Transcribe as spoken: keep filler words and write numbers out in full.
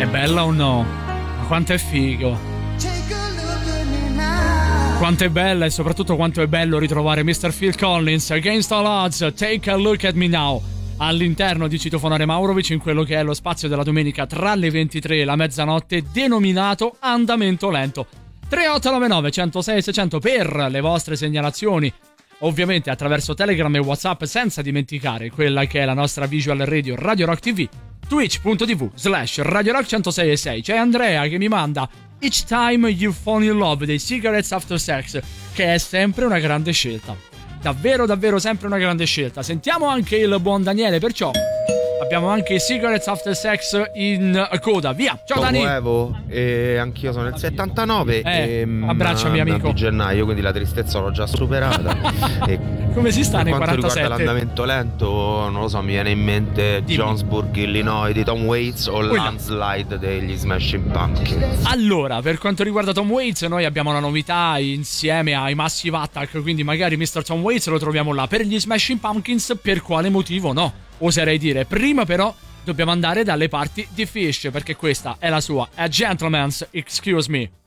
È bella o no? Ma quanto è figo! Quanto è bella e soprattutto quanto è bello ritrovare mister Phil Collins, Against All Odds, Take a Look at Me Now, all'interno di Citofonare Maurovic, in quello che è lo spazio della domenica tra le ventitré e la mezzanotte, denominato Andamento Lento. tre otto nove nove uno zero sei sei zero zero per le vostre segnalazioni, ovviamente attraverso Telegram e WhatsApp, senza dimenticare quella che è la nostra visual radio Radio Rock T V, twitch.tv slash Radio Rock centosei e sei. C'è Andrea che mi manda Each Time You Fall in Love dei Cigarettes After Sex, che è sempre una grande scelta. Davvero, davvero sempre una grande scelta. Sentiamo anche il buon Daniele, perciò abbiamo anche i Cigarettes After Sex in coda. Via, ciao Dani. Evo, e anch'io sono nel settantanove. Eh, e, abbracciami amico. Di gennaio, quindi la tristezza l'ho già superata. E come si sta nei quarantasette? Per quanto riguarda l'andamento lento, non lo so, mi viene in mente Dimmi. Jonesburg, Illinois di Tom Waits o Quella. Landslide degli Smashing Pumpkins. Allora, per quanto riguarda Tom Waits, noi abbiamo una novità insieme ai Massive Attack, quindi magari mister Tom Waits lo troviamo là. Per gli Smashing Pumpkins, per quale motivo no? Oserei dire. Prima però dobbiamo andare dalle parti di Fish, perché questa è la sua A Gentleman's Excuse Me.